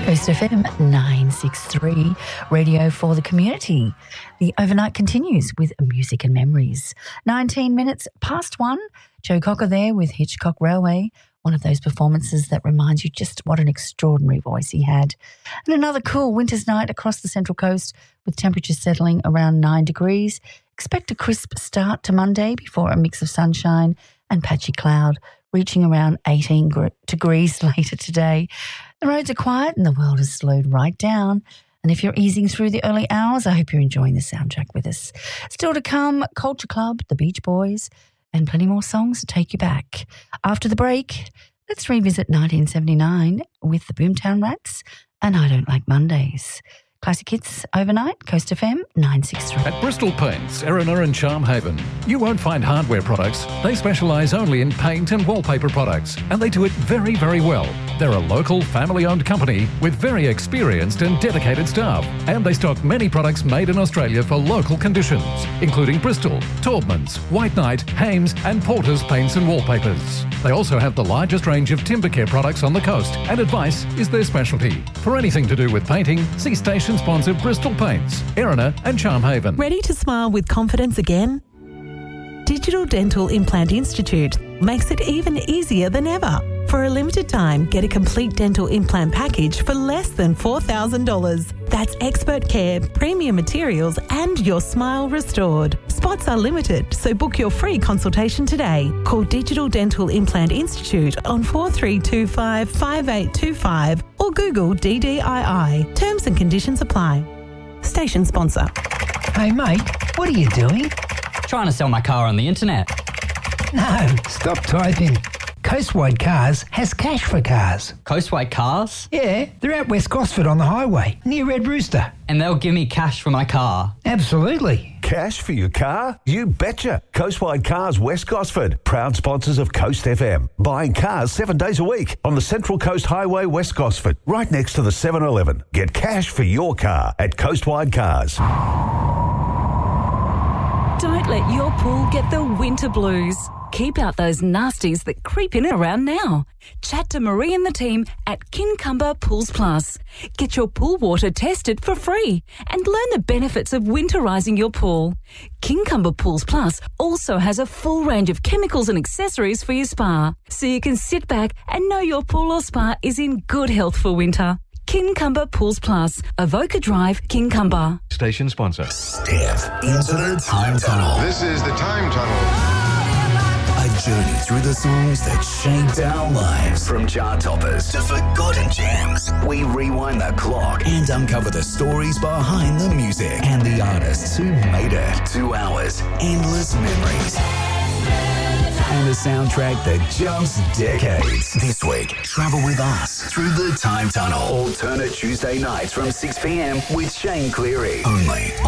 Coast FM 963, radio for the community. The overnight continues with music and memories. 19 minutes past 1, Joe Cocker there with Hitchcock Railway, one of those performances that reminds you just what an extraordinary voice he had. And another cool winter's night across the Central Coast with temperatures settling around 9 degrees. Expect a crisp start to Monday before a mix of sunshine and patchy cloud, reaching around 18 degrees later today. The roads are quiet and the world has slowed right down. And if you're easing through the early hours, I hope you're enjoying the soundtrack with us. Still to come, Culture Club, the Beach Boys, and plenty more songs to take you back. After the break, let's revisit 1979 with the Boomtown Rats and I Don't Like Mondays. Classic hits overnight, Coast FM 963. At Bristol Paints, Erina and Charmhaven, you won't find hardware products. They specialise only in paint and wallpaper products, and they do it very, very well. They're a local, family-owned company with very experienced and dedicated staff, and they stock many products made in Australia for local conditions, including Bristol, Taubmans, White Knight, Hames and Porter's paints and wallpapers. They also have the largest range of timber care products on the coast, and advice is their specialty. For anything to do with painting, see station sponsor Bristol Paints, Erina and Charmhaven. Ready to smile with confidence again? Digital Dental Implant Institute makes it even easier than ever. For a limited time, get a complete dental implant package for less than $4,000. That's expert care, premium materials, and your smile restored. Spots are limited, so book your free consultation today. Call Digital Dental Implant Institute on 4325 5825 or Google DDII. Terms and conditions apply. Station sponsor. Hey mate, what are you doing? Trying to sell my car on the internet. No, stop typing. Coastwide Cars has cash for cars. Coastwide Cars? Yeah, they're at West Gosford on the highway, near Red Rooster. And they'll give me cash for my car? Absolutely. Cash for your car? You betcha. Coastwide Cars West Gosford, proud sponsors of Coast FM. Buying cars 7 days a week on the Central Coast Highway West Gosford, right next to the 7-Eleven. Get cash for your car at Coastwide Cars. Don't let your pool get the winter blues. Keep out those nasties that creep in around now. Chat to Marie and the team at Kincumber Pools Plus. Get your pool water tested for free and learn the benefits of winterising your pool. Kincumber Pools Plus also has a full range of chemicals and accessories for your spa, so you can sit back and know your pool or spa is in good health for winter. Kincumber Pools Plus, Avoca Drive, Kincumber. Station sponsor. Step into the Time Tunnel. This is the Time Tunnel. A journey through the songs that shaped our lives. From chart toppers to forgotten gems, we rewind the clock and uncover the stories behind the music and the artists who made it. 2 hours, endless memories. And a soundtrack that jumps decades. This week, travel with us through the Time Tunnel. Alternate Tuesday nights from 6 p.m. with Shane Cleary. Only